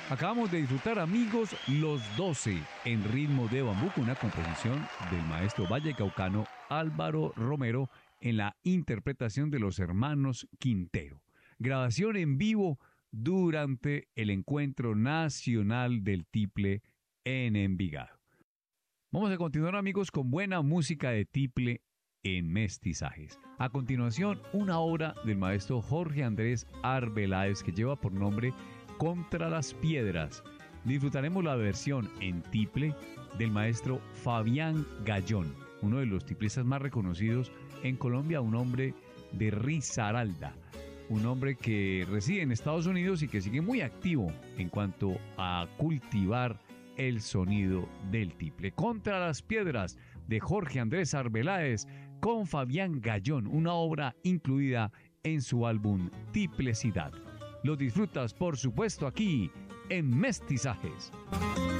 Acabamos de disfrutar, amigos, Los 12 en ritmo de bambuco, una composición del maestro vallecaucano Álvaro Romero en la interpretación de los hermanos Quintero. Grabación en vivo durante el Encuentro Nacional del Tiple en Envigado. Vamos a continuar, amigos, con buena música de tiple en mestizajes. A continuación, una obra del maestro Jorge Andrés Arbeláez que lleva por nombre Contra las Piedras. Disfrutaremos la versión en tiple del maestro Fabián Gallón, uno de los tiplistas más reconocidos en Colombia, un hombre de Risaralda, un hombre que reside en Estados Unidos y que sigue muy activo en cuanto a cultivar el sonido del tiple. Contra las Piedras, de Jorge Andrés Arbeláez con Fabián Gallón, una obra incluida en su álbum Tiplecidad. Lo disfrutas, por supuesto, aquí en Mestizajes.